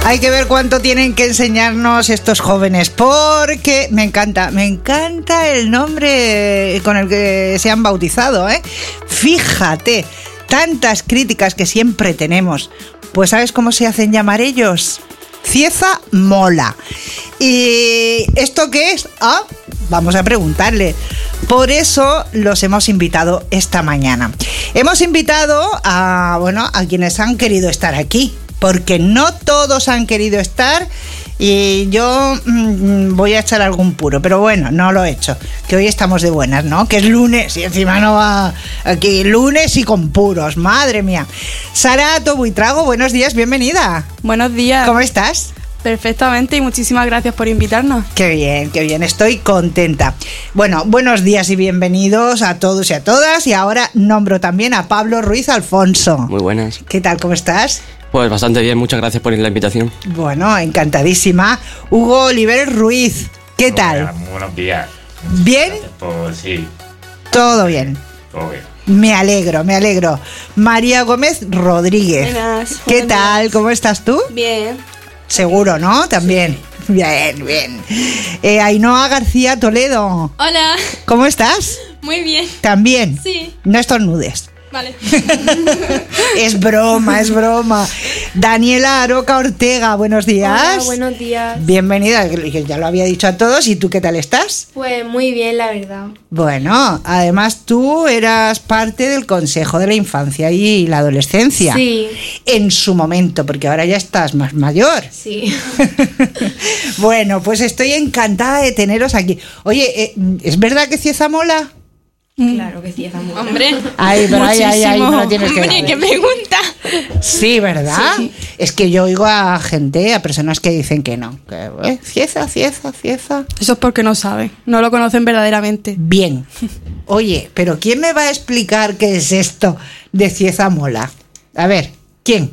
Hay que ver cuánto tienen que enseñarnos estos jóvenes, porque me encanta el nombre con el que se han bautizado, ¿eh? Fíjate, tantas críticas que siempre tenemos. Pues ¿sabes cómo se hacen llamar ellos? Cieza Mola. ¿Y esto qué es? Vamos a preguntarle. Por eso los hemos invitado esta mañana. Hemos invitado a quienes han querido estar aquí, porque no todos han querido estar, y yo voy a echar algún puro, pero bueno, no lo he hecho, que hoy estamos de buenas, ¿no? Que es lunes y encima no va aquí lunes y con puros, madre mía. Sara Tobuitrago, buenos días, bienvenida. Buenos días. ¿Cómo estás? Perfectamente, y muchísimas gracias por invitarnos. Qué bien, estoy contenta. Bueno, buenos días y bienvenidos a todos y a todas, y ahora nombro también a Pablo Ruiz Alfonso. Muy buenas. ¿Qué tal, cómo estás? Pues bastante bien, muchas gracias por la invitación. Bueno, encantadísima. Hugo Oliver Ruiz, ¿qué tal? Buenos días. ¿Bien? Pues sí. Todo bien. Todo bien. Me alegro. María Gómez Rodríguez. Buenas. ¿Qué tal? ¿Cómo estás tú? Bien. Seguro, ¿no? También. Sí. Bien. Ainhoa García Toledo. Hola. ¿Cómo estás? Muy bien. ¿También? Sí. No estornudes. Vale. Es broma. Daniela Aroca Ortega, buenos días. Hola, buenos días. Bienvenida, ya lo había dicho a todos. ¿Y tú qué tal estás? Pues muy bien, la verdad. Bueno, además tú eras parte del Consejo de la Infancia y la Adolescencia. Sí. En su momento, porque ahora ya estás más mayor. Sí. Bueno, pues estoy encantada de teneros aquí. Oye, ¿es verdad que Cieza mola? Claro que sí, es amor. Hombre. Ay, pero ahí me lo tienes que Hombre, dar. qué pregunta. Sí, ¿verdad? Sí. Es que yo oigo a personas que dicen que no. Que, Cieza. Eso es porque no saben, no lo conocen verdaderamente. Bien. Oye, pero ¿quién me va a explicar qué es esto de Cieza mola? A ver, ¿quién?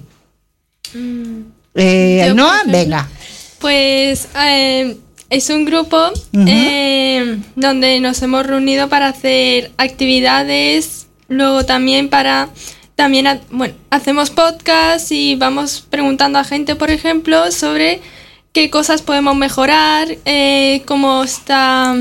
Ainhoa, venga. Pues es un grupo donde nos hemos reunido para hacer actividades, luego también hacemos podcast y vamos preguntando a gente, por ejemplo, sobre qué cosas podemos mejorar, cómo está...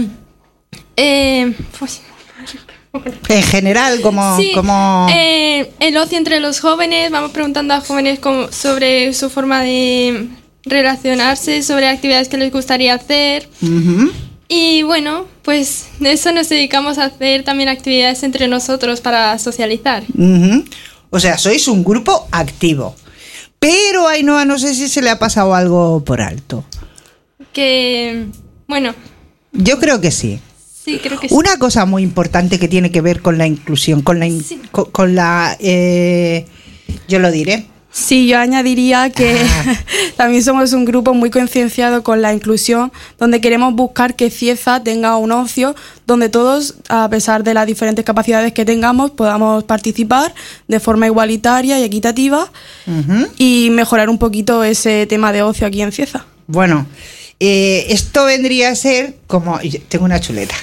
En general, como... el ocio entre los jóvenes, vamos preguntando a jóvenes sobre su forma de relacionarse, sobre actividades que les gustaría hacer. Uh-huh. Y bueno, pues de eso nos dedicamos a hacer también actividades entre nosotros para socializar. Uh-huh. O sea, sois un grupo activo. Pero a Ainhoa no sé si se le ha pasado algo por alto. Yo creo que sí. Sí, creo que sí. Una cosa muy importante que tiene que ver con la inclusión, yo lo diré. Sí, yo añadiría que también somos un grupo muy concienciado con la inclusión, donde queremos buscar que Cieza tenga un ocio donde todos, a pesar de las diferentes capacidades que tengamos, podamos participar de forma igualitaria y equitativa. Uh-huh. Y mejorar un poquito ese tema de ocio aquí en Cieza. Bueno, esto vendría a ser como... Tengo una chuleta.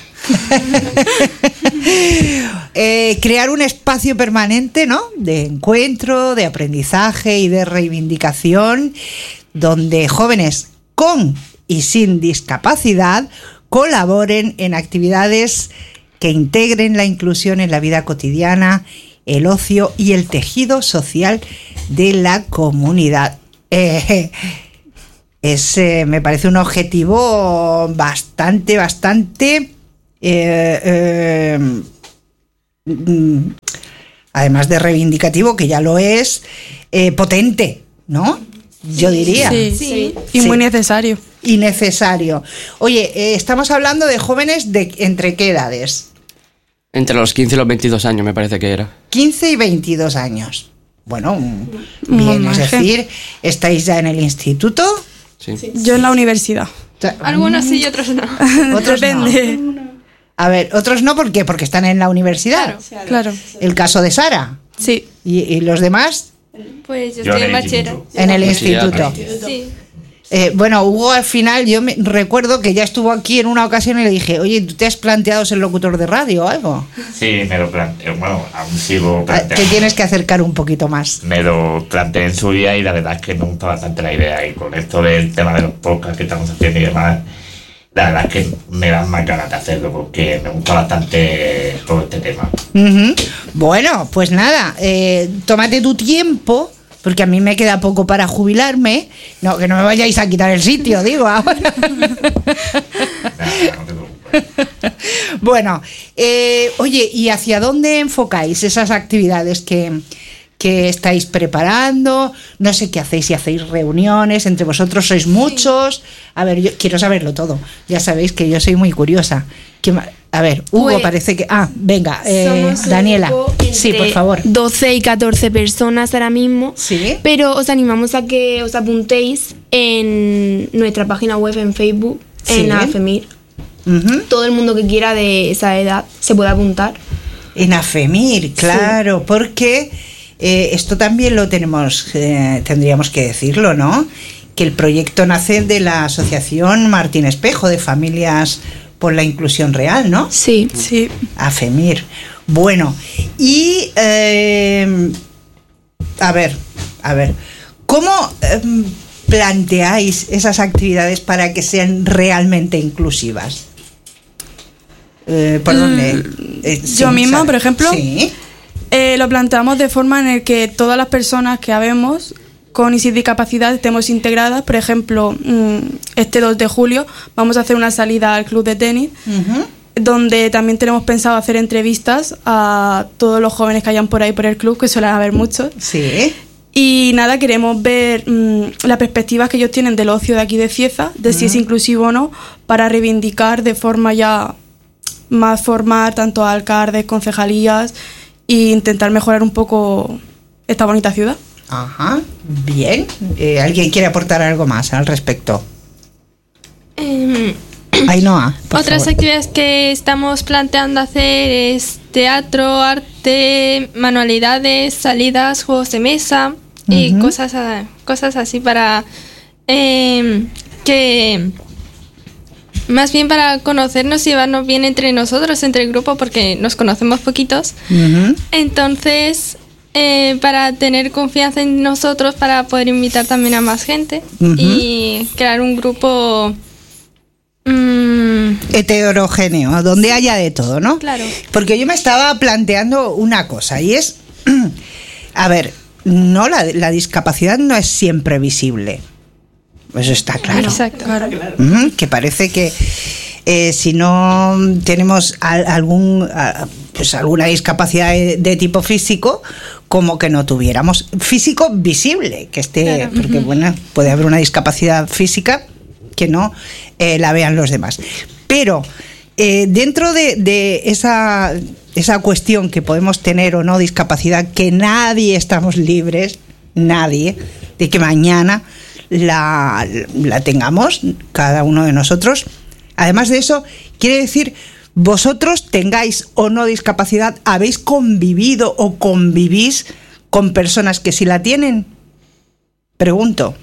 Crear un espacio permanente, ¿no? De encuentro, de aprendizaje y de reivindicación, donde jóvenes con y sin discapacidad colaboren en actividades que integren la inclusión en la vida cotidiana, el ocio y el tejido social de la comunidad. Me parece un objetivo bastante además de reivindicativo, que ya lo es, potente, ¿no? Yo diría. Sí. Y muy necesario. Y necesario. Oye, estamos hablando de jóvenes ¿entre qué edades? Entre los 15 y los 22 años me parece que era. 15 y 22 años. Bueno, bien, es decir, ¿estáis ya en el instituto? Sí. Yo en la universidad. Algunos sí y otros no. Otros depende. No. A ver, otros no, ¿por qué? Porque están en la universidad. Claro. El caso de Sara. Sí. ¿Y los demás? Pues yo estoy en bachillerato. En el instituto. Sí. Bueno, Hugo al final, yo me recuerdo que ya estuvo aquí en una ocasión y le dije, oye, ¿tú te has planteado ser locutor de radio o algo? Sí, me lo planteo. Bueno, aún sigo planteando. Te tienes que acercar un poquito más. Me lo planteé en su día y la verdad es que me gusta bastante la idea. Y con esto del tema de los podcasts que estamos haciendo y demás, la verdad es que me dan más ganas de hacerlo porque me gusta bastante todo este tema. Ujú. Bueno, pues nada, tómate tu tiempo, porque a mí me queda poco para jubilarme. No, que no me vayáis a quitar el sitio, digo ahora. Nada, no te preocupes. Bueno, oye, ¿y hacia dónde enfocáis esas actividades que estáis preparando? No sé qué hacéis, si hacéis reuniones entre vosotros, sois muchos. A ver, yo quiero saberlo todo. Ya sabéis que yo soy muy curiosa. A ver, Hugo Pues, parece que... venga, somos un Daniela. grupo Sí, entre por favor. 12 y 14 personas ahora mismo. Sí. Pero os animamos a que os apuntéis en nuestra página web en Facebook, Sí. en AFEMIR. Ujú. Todo el mundo que quiera de esa edad se puede apuntar. En AFEMIR, claro, porque esto también lo tendríamos que decirlo, ¿no? Que el proyecto nace de la Asociación Martín Espejo de Familias por la Inclusión Real, ¿no? Sí. Sí. AFEMIR. Bueno, y a ver, ¿cómo planteáis esas actividades para que sean realmente inclusivas? ¿Por dónde? Yo misma, Sara. por ejemplo. Sí. Lo planteamos de forma en el que todas las personas que habemos con y sin discapacidad estemos integradas. Por ejemplo, este 2 de julio vamos a hacer una salida al club de tenis, Ujú. donde también tenemos pensado hacer entrevistas a todos los jóvenes que hayan por ahí por el club, que suelen haber muchos. Sí. Y nada, queremos ver las perspectivas que ellos tienen del ocio de aquí de Cieza, de si es inclusivo o no, para reivindicar de forma ya más formal tanto a alcaldes, concejalías e intentar mejorar un poco esta bonita ciudad. Ajá, bien. ¿Alguien quiere aportar algo más al respecto? Ainhoa, por Otras favor. actividades que estamos planteando hacer es teatro, arte, manualidades, salidas, juegos de mesa y Ujú. cosas así para que más bien para conocernos y llevarnos bien entre nosotros, entre el grupo, porque nos conocemos poquitos. Ujú. Entonces, para tener confianza en nosotros, para poder invitar también a más gente Ujú. y crear un grupo Heterogéneo, donde haya de todo, ¿no? Claro. Porque yo me estaba planteando una cosa y es, a ver, no la discapacidad no es siempre visible. Eso está claro. Exacto. Ujú, que parece que si no tenemos alguna discapacidad de tipo físico, como que no tuviéramos físico visible, que esté, Claro. porque bueno, puede haber una discapacidad física que no la vean los demás. Pero dentro de esa cuestión que podemos tener o no discapacidad, que nadie estamos libres, nadie, de que mañana la tengamos, cada uno de nosotros. Además de eso, quiere decir, vosotros tengáis o no discapacidad, ¿habéis convivido o convivís con personas que sí la tienen? Pregunto.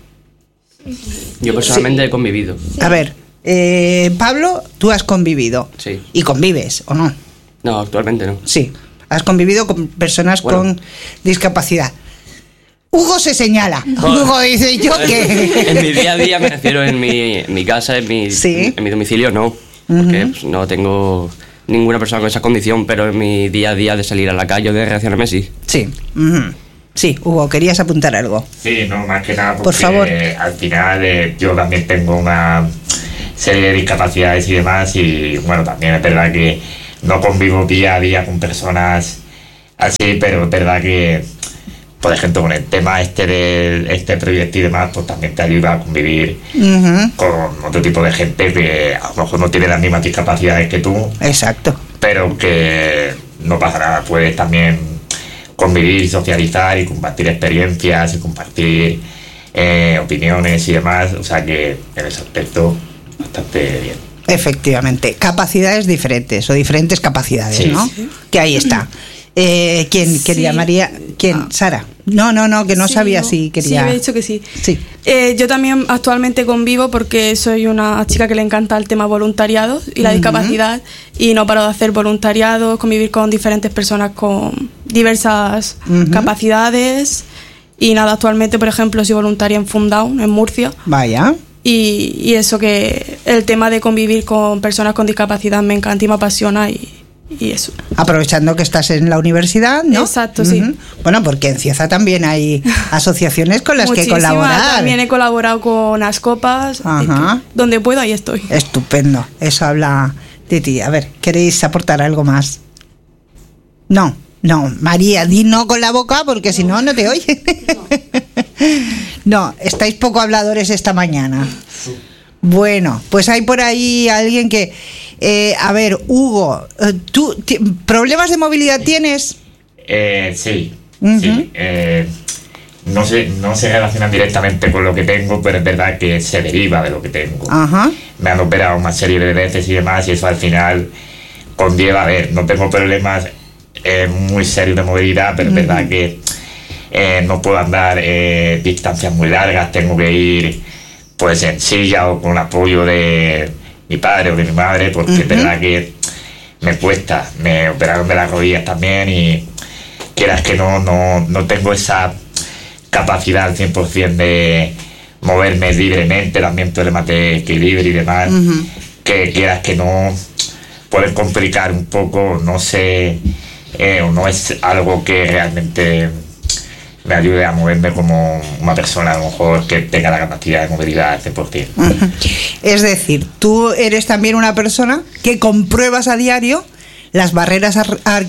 Yo personalmente he convivido. A ver, Pablo, tú has convivido. Sí. ¿Y convives o no? No, actualmente no. Sí, has convivido con personas Bueno. con discapacidad. Hugo se señala. Hugo dice, ¿yo qué? En mi día a día, me refiero en mi casa, Sí. en mi domicilio, no. Porque pues, no tengo ninguna persona con esa condición, pero en mi día a día de salir a la calle o de reaccionarme, sí. Sí. Ujú. Sí, Hugo, querías apuntar algo. Sí, no, más que nada porque Por favor. al final yo también tengo una serie de discapacidades y demás y bueno, también es verdad que no convivo día a día con personas así, pero es verdad que, por ejemplo, con el tema de este proyecto y demás, pues también te ayuda a convivir Ujú. con otro tipo de gente que a lo mejor no tiene las mismas discapacidades que tú, Exacto. pero que no pasa nada, puedes también convivir, socializar y compartir experiencias y compartir opiniones y demás, o sea que en ese aspecto bastante bien. Efectivamente. Capacidades diferentes o diferentes capacidades, Sí. ¿no? Que ahí está. ¿Quién quería, Sí. María? ¿Quién? Sara. No, que no Sí, sabía ¿no? si quería. Sí, he dicho que sí. Sí. Yo también actualmente convivo porque soy una chica que le encanta el tema voluntariado y la discapacidad, y no paro de hacer voluntariado, convivir con diferentes personas con diversas capacidades. Y nada, actualmente, por ejemplo, soy voluntaria en Fundown, en Murcia. Vaya. Y eso, que el tema de convivir con personas con discapacidad me encanta y me apasiona, y eso. Aprovechando que estás en la universidad, ¿no? Exacto, sí. Bueno, porque en Cieza también hay asociaciones con las que Muchísimas. colaborar. También he colaborado con Ascopas. Ajá. Donde puedo, ahí estoy. Estupendo. Eso habla de ti. A ver, ¿queréis aportar algo más? No, María, di no con la boca porque si no te oye. No, estáis poco habladores esta mañana. Bueno, pues hay por ahí alguien que... a ver, Hugo, ¿tú problemas de movilidad tienes? Sí. No se relacionan directamente con lo que tengo, pero es verdad que se deriva de lo que tengo. Ajá. Me han operado una serie de veces y demás, y eso al final conlleva, a ver, no tengo problemas muy serios de movilidad, pero es verdad que no puedo andar distancias muy largas, tengo que ir pues en silla o con apoyo de mi padre o de mi madre, porque es verdad que me cuesta. Me operaron de las rodillas también, y quieras que no tengo esa capacidad al 100% de moverme libremente, también problemas de equilibrio y demás, que quieras que no pueden complicar un poco, no sé, o no es algo que realmente me ayude a moverme como una persona a lo mejor que tenga la capacidad de movilidad al 100%. Es decir, tú eres también una persona que compruebas a diario las barreras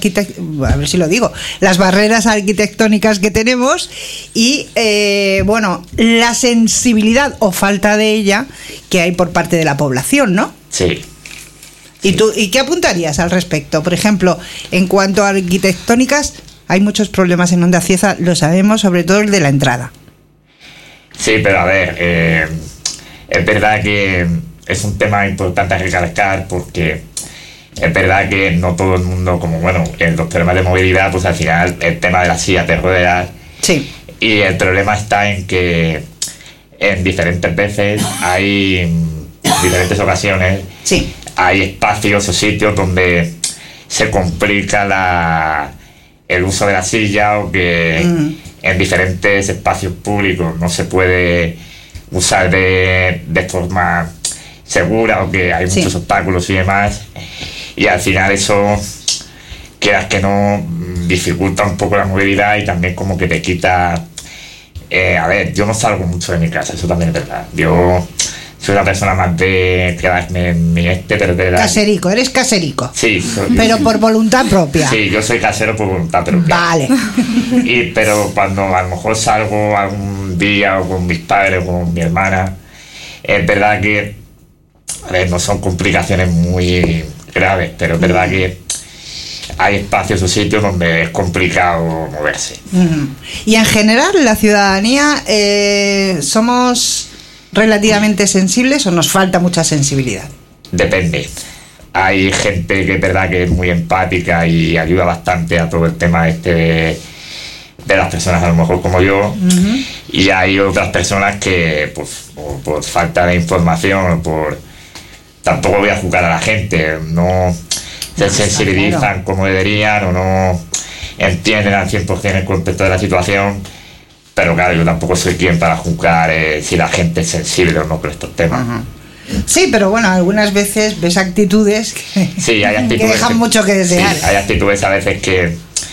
las barreras arquitectónicas que tenemos y bueno, la sensibilidad o falta de ella que hay por parte de la población, ¿no? Sí. ¿Y tú qué apuntarías al respecto? Por ejemplo, en cuanto a arquitectónicas, hay muchos problemas en Onda Cieza, lo sabemos, sobre todo el de la entrada. Sí, pero a ver, es verdad que es un tema importante a recalcar, porque es verdad que no todo el mundo, como bueno, en los problemas de movilidad, pues al final el tema de las sillas de ruedas. Sí. Y el problema está en que en diferentes veces hay diferentes ocasiones, sí, hay espacios o sitios donde se complica el uso de la silla, o que en diferentes espacios públicos no se puede usar de forma segura, o que hay muchos obstáculos y demás, y al final eso, quieras que no, dificulta un poco la movilidad y también como que te quita... a ver, yo no salgo mucho de mi casa, eso también es verdad. Yo soy una persona más de quedarme en mi pero de la... Caserico, eres caserico. Sí. Pero por voluntad propia. Sí, yo soy casero por voluntad propia. Vale. Pero cuando a lo mejor salgo algún día o con mis padres o con mi hermana, es verdad que, a ver, no son complicaciones muy graves, pero es verdad que hay espacios o sitios donde es complicado moverse. Y en general, la ciudadanía, ¿somos relativamente sensibles o nos falta mucha sensibilidad? Depende. Hay gente que es verdad que es muy empática y ayuda bastante a todo el tema de las personas a lo mejor como yo, y hay otras personas que pues por falta de información, tampoco voy a juzgar a la gente, no se sensibilizan como deberían o no entienden al 100% el contexto de la situación. Pero claro, yo tampoco soy quien para juzgar si la gente es sensible o no con estos temas. Sí, pero bueno, algunas veces ves actitudes que, hay actitudes que dejan mucho que desear. Sí, hay actitudes a veces que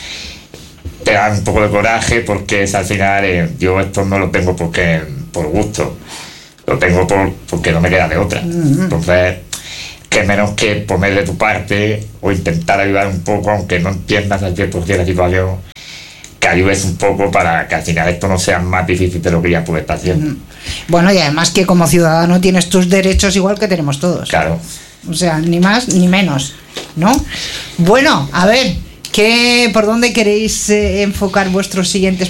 te dan un poco de coraje, porque es al final, yo esto no lo tengo por gusto, lo tengo porque no me queda de otra. Entonces, que menos que poner de tu parte o intentar ayudar un poco, aunque no entiendas al 100% la situación, que ayudes un poco para que al final esto no sea más difícil de lo que ya puede estar haciendo. Bueno, y además que como ciudadano tienes tus derechos igual que tenemos todos. Claro. O sea, ni más ni menos, ¿no? Bueno, a ver, ¿por dónde queréis enfocar vuestros siguientes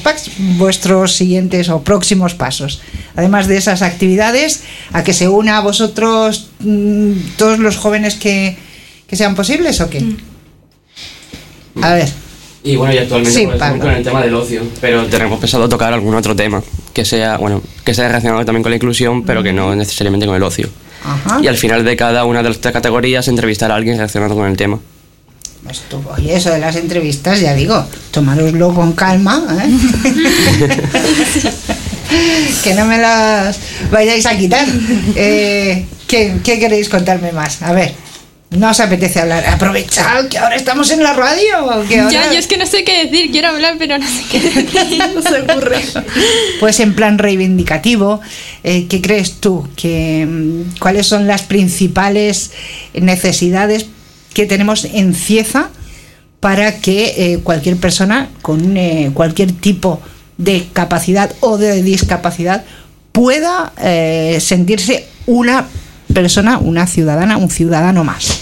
o próximos pasos? Además de esas actividades, a que se una a vosotros todos los jóvenes que sean posibles, ¿o qué? A ver. Y bueno, y actualmente Sí, pues, estamos Pablo. con el tema del ocio, pero tenemos pensado tocar algún otro tema que sea relacionado también con la inclusión, pero que no necesariamente con el ocio. Ajá. Y al final de cada una de las 3 categorías entrevistar a alguien relacionado con el tema. Oye, eso de las entrevistas, ya digo, tomároslo con calma, ¿eh? Que no me las vayáis a quitar. ¿Qué queréis contarme más? A ver, ¿no os apetece hablar? Aprovechad que ahora estamos en la radio. Que ahora... Ya, yo es que no sé qué decir, quiero hablar, pero no sé qué decir. No se ocurre. Pues en plan reivindicativo, ¿qué crees tú? ¿Cuáles son las principales necesidades que tenemos en Cieza para que cualquier persona con cualquier tipo de capacidad o de discapacidad pueda sentirse una persona, una ciudadana, un ciudadano más?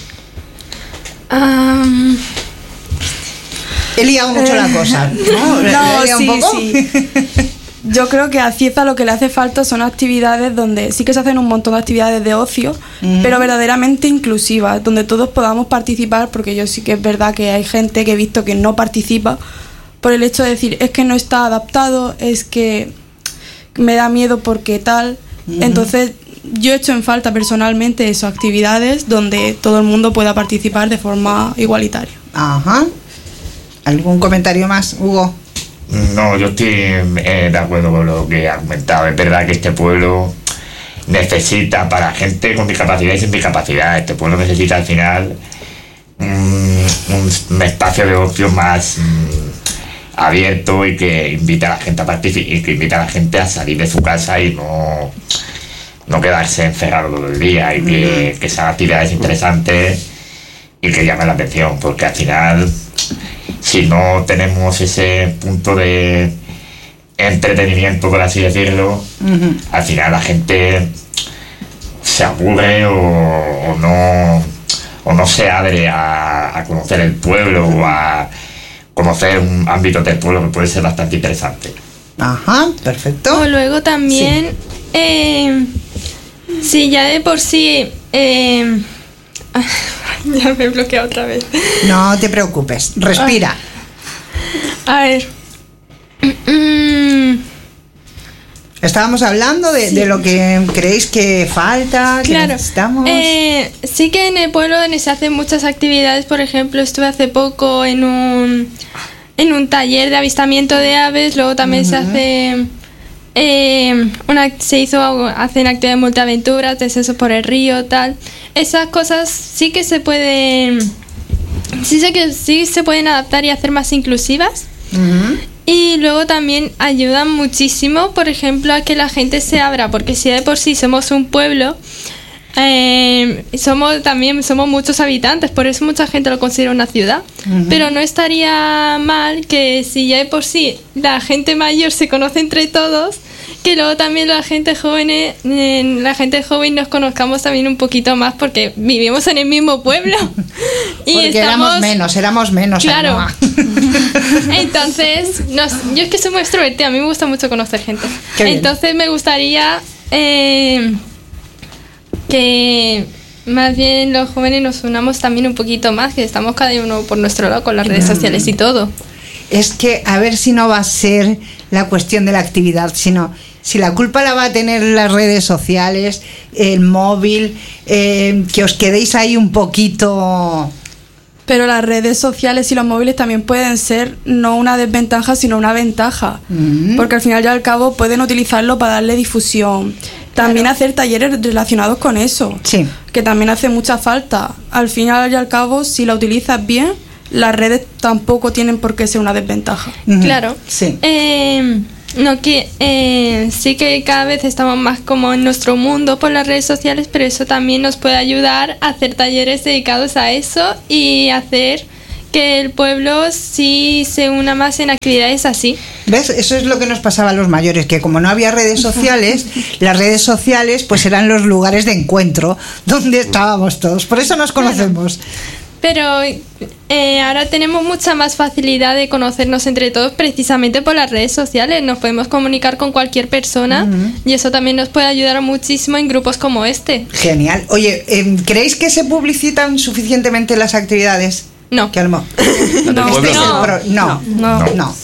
He liado mucho la cosa, ¿no? ¿Le he liado un poco? sí. Yo creo que a Cieza lo que le hace falta son actividades donde sí que se hacen un montón de actividades de ocio, pero verdaderamente inclusivas, donde todos podamos participar, porque yo sí que es verdad que hay gente que he visto que no participa por el hecho de decir, es que no está adaptado, es que me da miedo porque tal. Entonces yo he hecho en falta personalmente esas actividades donde todo el mundo pueda participar de forma igualitaria. Ajá. ¿Algún comentario más, Hugo? No, yo estoy de acuerdo con lo que ha comentado. Es verdad que este pueblo necesita, para gente con discapacidad y sin discapacidad, este pueblo necesita al final un espacio de ocio más abierto y que invita a la gente a participar y que invita a la gente a salir de su casa y no quedarse encerrado todo el día, y que sean actividades interesantes y que llamen la atención, porque al final, si no tenemos ese punto de entretenimiento, por así decirlo, al final la gente se aburre o no se abre a conocer el pueblo o a conocer un ámbito del pueblo que puede ser bastante interesante. Ajá, perfecto. O luego también, si ya de por sí... ya me he bloqueado otra vez. No te preocupes, respira. A ver. Estábamos hablando de lo que creéis que falta, que Claro. necesitamos. Sí que en el pueblo donde se hacen muchas actividades, por ejemplo, estuve hace poco en un taller de avistamiento de aves, luego también se hace... hacen actividades multiaventuras, descensos por el río, tal. Esas cosas sí que se pueden, sí se pueden adaptar y hacer más inclusivas. Y luego también ayudan muchísimo, por ejemplo, a que la gente se abra, porque si de por sí somos un pueblo, somos muchos habitantes, por eso mucha gente lo considera una ciudad. Pero no estaría mal que si ya de por sí la gente mayor se conoce entre todos, que luego también la gente joven nos conozcamos también un poquito más, porque vivimos en el mismo pueblo. Y Porque éramos menos. Claro. Ainhoa. Entonces, yo es que soy muy extrovertida, a mí me gusta mucho conocer gente. Qué bien. Entonces me gustaría que más bien los jóvenes nos unamos también un poquito más, que estamos cada uno por nuestro lado con las redes sociales y todo. Es que a ver si no va a ser la cuestión de la actividad, sino si la culpa la va a tener las redes sociales, el móvil, que os quedéis ahí un poquito... Pero las redes sociales y los móviles también pueden ser no una desventaja, sino una ventaja. Porque al final y al cabo pueden utilizarlo para darle difusión. También hacer talleres relacionados con eso. Sí. Que también hace mucha falta. Al final y al cabo, si la utilizas bien, las redes tampoco tienen por qué ser una desventaja. Claro. Sí. Sí que cada vez estamos más como en nuestro mundo por las redes sociales, pero eso también nos puede ayudar a hacer talleres dedicados a eso y hacer que el pueblo sí se una más en actividades así. ¿Ves? Eso es lo que nos pasaba a los mayores, que como no había redes sociales, las redes sociales pues eran los lugares de encuentro donde estábamos todos. Por eso nos conocemos. Pero ahora tenemos mucha más facilidad de conocernos entre todos precisamente por las redes sociales. Nos podemos comunicar con cualquier persona y eso también nos puede ayudar muchísimo en grupos como este. Genial. Oye, ¿creéis que se publicitan suficientemente las actividades? No. Que a lo mejor- Las del pueblo no. No.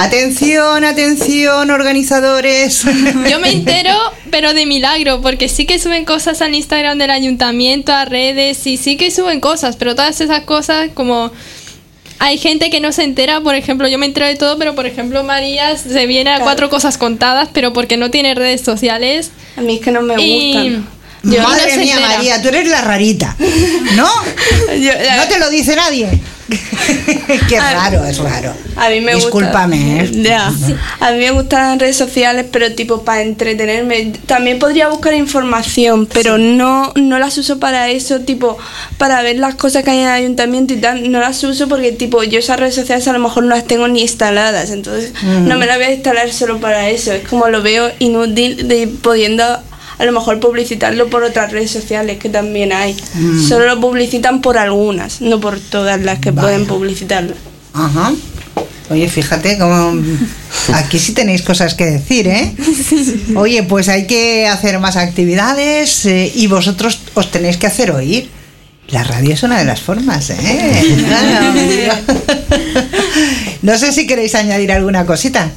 Atención, organizadores. Yo me entero, pero de milagro, porque sí que suben cosas al Instagram del ayuntamiento, a redes, y sí que suben cosas, pero todas esas cosas como... Hay gente que no se entera, por ejemplo, yo me entero de todo, pero por ejemplo María se viene a 4 cosas contadas, pero porque no tiene redes sociales. A mí es que no me gustan. Madre no mía, se entera. María, tú eres la rarita, ¿no? No te lo dice nadie. Qué raro, es raro. A mí me Discúlpame, gusta. Ya. A mí me gustan las redes sociales, pero tipo para entretenerme. También podría buscar información, pero no las uso para eso, tipo para ver las cosas que hay en el ayuntamiento y tal. No las uso porque tipo yo esas redes sociales a lo mejor no las tengo ni instaladas, entonces no me las voy a instalar solo para eso. Es como lo veo inútil de pudiendo a lo mejor publicitarlo por otras redes sociales que también hay. Solo lo publicitan por algunas, no por todas las que pueden publicitarlo. Ajá. Oye, fíjate cómo aquí sí tenéis cosas que decir, ¿eh? Oye, pues hay que hacer más actividades y vosotros os tenéis que hacer oír. La radio es una de las formas, ¿eh? Claro. No sé si queréis añadir alguna cosita.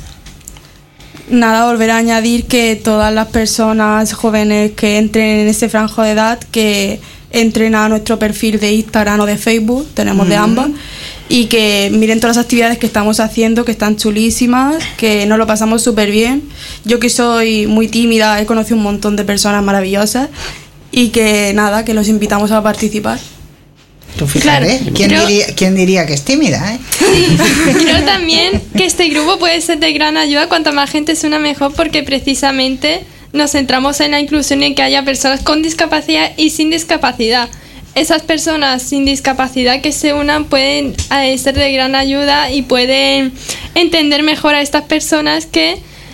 Nada, volver a añadir que todas las personas jóvenes que entren en ese franjo de edad, que entren a nuestro perfil de Instagram o de Facebook, tenemos de ambas, y que miren todas las actividades que estamos haciendo, que están chulísimas, que nos lo pasamos súper bien. Yo que soy muy tímida, he conocido un montón de personas maravillosas y que nada, que los invitamos a participar. Tú fíjate, Claro, ¿quién diría que es tímida, eh? Sí, creo también que este grupo puede ser de gran ayuda. Cuanta más gente se una mejor, porque precisamente nos centramos en la inclusión y en que haya personas con discapacidad y sin discapacidad. Esas personas sin discapacidad que se unan pueden ser de gran ayuda y pueden entender mejor a estas personas que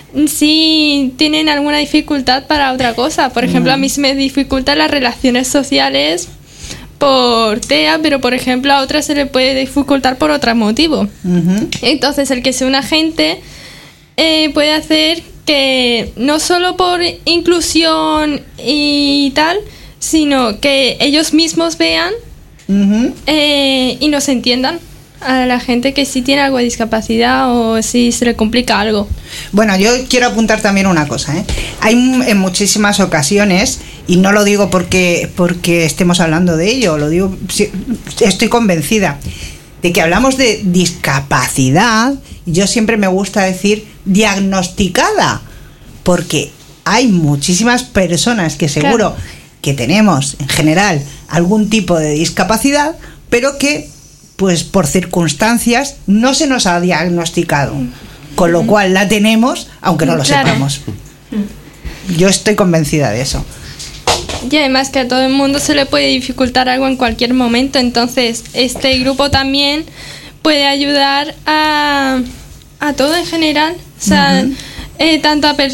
sí tienen alguna dificultad para otra cosa. Por ejemplo, a mí se me dificultan las relaciones sociales por TEA, pero por ejemplo a otras se le puede dificultar por otro motivo. Entonces el que sea una gente puede hacer que no solo por inclusión y tal, sino que ellos mismos vean y nos entiendan a la gente que sí tiene algo de discapacidad o si se le complica algo. Bueno, yo quiero apuntar también una cosa, ¿eh? Hay en muchísimas ocasiones, y no lo digo porque estemos hablando de ello, lo digo, estoy convencida de que hablamos de discapacidad. Yo siempre me gusta decir diagnosticada, porque hay muchísimas personas que seguro que tenemos en general algún tipo de discapacidad, pero que pues por circunstancias no se nos ha diagnosticado, con lo cual la tenemos aunque no lo sepamos. Yo estoy convencida de eso. Y además que a todo el mundo se le puede dificultar algo en cualquier momento, entonces este grupo también puede ayudar a todo en general, o sea, tanto a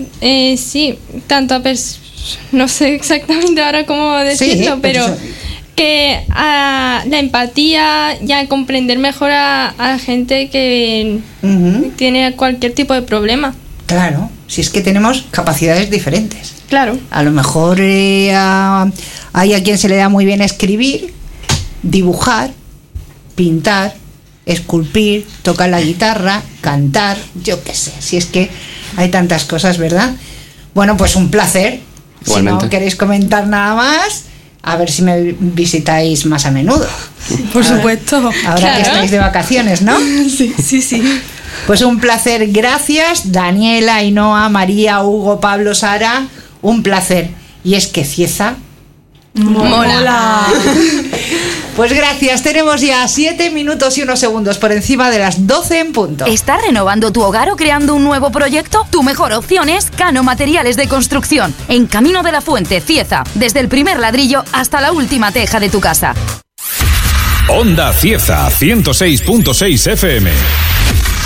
no sé exactamente ahora cómo decirlo, pero que a la empatía y a comprender mejor a gente que tiene cualquier tipo de problema. Claro, si es que tenemos capacidades diferentes. Claro. A lo mejor hay a quien se le da muy bien escribir, dibujar, pintar, esculpir, tocar la guitarra, cantar, yo qué sé, si es que hay tantas cosas, ¿verdad? Bueno, pues un placer. Igualmente. Si no queréis comentar nada más, a ver si me visitáis más a menudo. Por supuesto. Ahora que estáis de vacaciones, ¿no? Sí. Pues un placer, gracias Daniela, Ainhoa, María, Hugo, Pablo, Sara, un placer. Y es que Cieza Mola. Pues gracias, tenemos ya 7 minutos y 1 segundos por encima de las 12 en punto. ¿Estás renovando tu hogar o creando un nuevo proyecto? Tu mejor opción es Cano Materiales de Construcción, en Camino de la Fuente, Cieza, desde el primer ladrillo hasta la última teja de tu casa. Onda Cieza 106.6 FM.